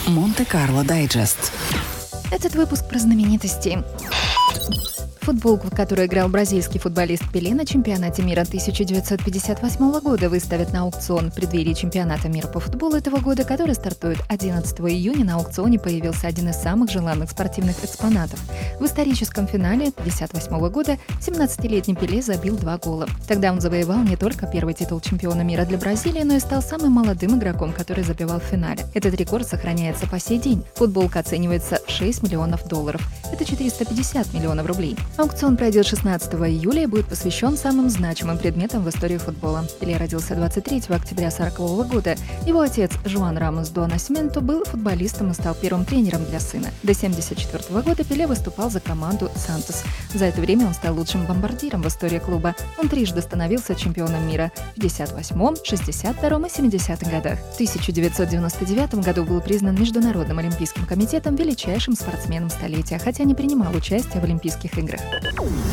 Монте-Карло Дайджест. Этот выпуск про знаменитостей. Футболку, в которой играл бразильский футболист Пеле на чемпионате мира 1958 года, выставят на аукцион. В преддверии чемпионата мира по футболу этого года, который стартует 11 июня, на аукционе появился один из самых желанных спортивных экспонатов. В историческом финале 1958 года 17-летний Пеле забил 2 гола. Тогда он завоевал не только первый титул чемпиона мира для Бразилии, но и стал самым молодым игроком, который забивал в финале. Этот рекорд сохраняется по сей день. Футболка оценивается в $6 миллионов. Это 450 миллионов рублей. Аукцион пройдет 16 июля и будет посвящен самым значимым предметам в истории футбола. Пеле родился 23 октября 1940 года. Его отец Жуан Рамос до Насименто был футболистом и стал первым тренером для сына. До 1974 года Пеле выступал за команду «Сантос». За это время он стал лучшим бомбардиром в истории клуба. Он трижды становился чемпионом мира в 1958, 1962 и 1970 годах. В 1999 году был признан Международным олимпийским комитетом величайшим спортсменом столетия, хотя не принимал участия в Олимпийских играх.